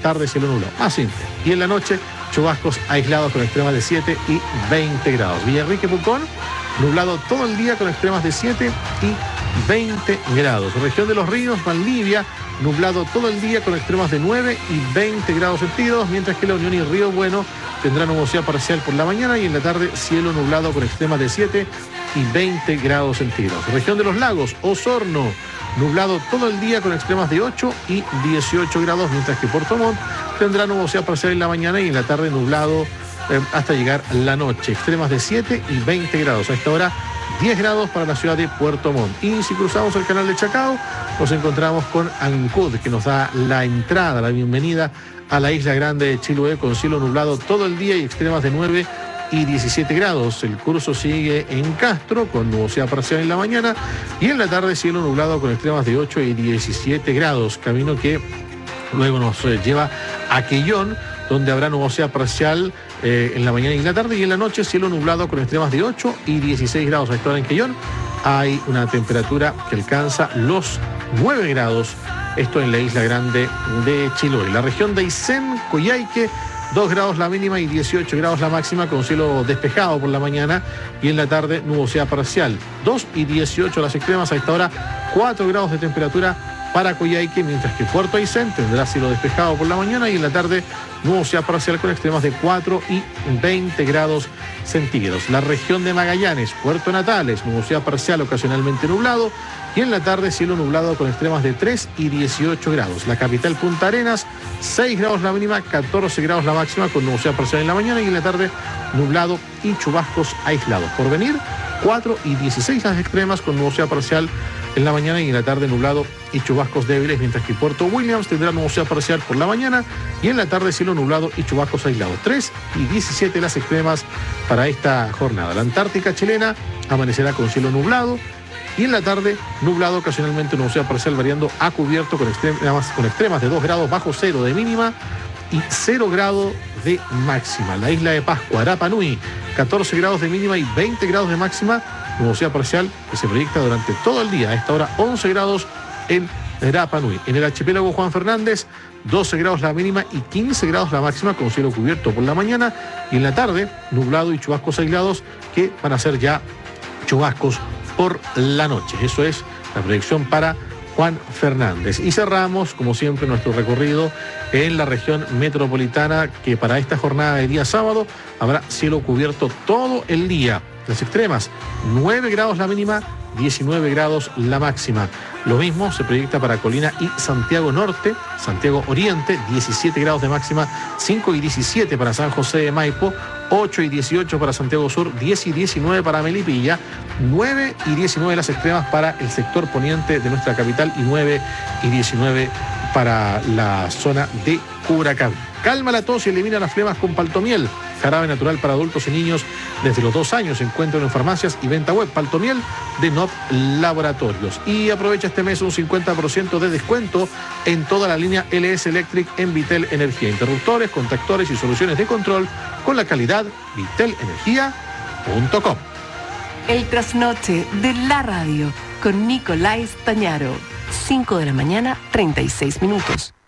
tarde cielo nublado. Más simple. Y en la noche, chubascos aislados con extremas de 7 y 20 grados. Villarrique, Pucón, nublado todo el día con extremas de 7 y 20 grados. Región de los Ríos, Valdivia, nublado todo el día con extremas de 9 y 20 grados centígrados, mientras que La Unión y Río Bueno tendrán nubosidad parcial por la mañana y en la tarde cielo nublado con extremas de 7 y 20 grados centígrados. Región de los Lagos, Osorno, nublado todo el día con extremas de 8 y 18 grados, mientras que Puerto Montt tendrá nubosidad parcial en la mañana y en la tarde nublado hasta llegar la noche. Extremas de 7 y 20 grados. A esta hora 10 grados para la ciudad de Puerto Montt. Y si cruzamos el canal de Chacao, nos encontramos con Ancud, que nos da la entrada, la bienvenida a la isla grande de Chiloé, con cielo nublado todo el día y extremas de 9 y 17 grados. El curso sigue en Castro, con nubosidad parcial en la mañana y en la tarde cielo nublado con extremas de 8 y 17 grados. Camino que luego nos lleva a Quellón, donde habrá nubosidad parcial en la mañana y en la tarde, y en la noche cielo nublado con extremas de 8 y 16 grados. A esta hora en Quellón hay una temperatura que alcanza los 9 grados, esto en la isla grande de Chiloé. La región de Aysén, Coyhaique, 2 grados la mínima y 18 grados la máxima, con cielo despejado por la mañana y en la tarde nubosidad parcial. 2 y 18 las extremas. A esta hora 4 grados de temperatura para Coyhaique, mientras que Puerto Aysén tendrá cielo despejado por la mañana y en la tarde nubosidad parcial con extremas de 4 y 20 grados centígrados. La región de Magallanes, Puerto Natales, nubosidad parcial ocasionalmente nublado y en la tarde cielo nublado con extremas de 3 y 18 grados. La capital Punta Arenas, 6 grados la mínima, 14 grados la máxima, con nubosidad parcial en la mañana y en la tarde nublado y chubascos aislados. Por venir, 4 y 16 las extremas, con nubosidad parcial en la mañana y en la tarde nublado y chubascos débiles, mientras que Puerto Williams tendrá nubosidad parcial por la mañana y en la tarde cielo nublado y chubascos aislados. 3 y 17 las extremas para esta jornada. La Antártica chilena amanecerá con cielo nublado y en la tarde nublado, ocasionalmente nubosidad parcial variando a cubierto, con extremas de 2 grados bajo cero de mínima y 0 grados de máxima. La isla de Pascua, Rapa Nui, 14 grados de mínima y 20 grados de máxima, nubosidad parcial que se proyecta durante todo el día. A esta hora 11 grados en Rapa Nui. En el archipiélago Juan Fernández, 12 grados la mínima y 15 grados la máxima, con cielo cubierto por la mañana y en la tarde nublado y chubascos aislados que van a ser ya chubascos por la noche. Eso es la proyección para Juan Fernández. Y cerramos, como siempre, nuestro recorrido en la región metropolitana, que para esta jornada de día sábado habrá cielo cubierto todo el día. Las extremas, 9 grados la mínima, 19 grados la máxima. Lo mismo se proyecta para Colina y Santiago Norte, Santiago Oriente, 17 grados de máxima, 5 y 17 para San José de Maipo, 8 y 18 para Santiago Sur, 10 y 19 para Melipilla, 9 y 19 las extremas para el sector poniente de nuestra capital y 9 y 19 para la zona de Curacaví. Calma la tos y elimina las flemas con Paltomiel. Jarabe natural para adultos y niños desde los 2 años. Se encuentra en farmacias y venta web. Paltomiel de NOP Laboratorios. Y aprovecha este mes un 50% de descuento en toda la línea LS Electric en Vitel Energía. Interruptores, contactores y soluciones de control con la calidad vitelenergia.com. El trasnoche de la radio con Nicolás Tañaro. 5 de la mañana, 36 minutos.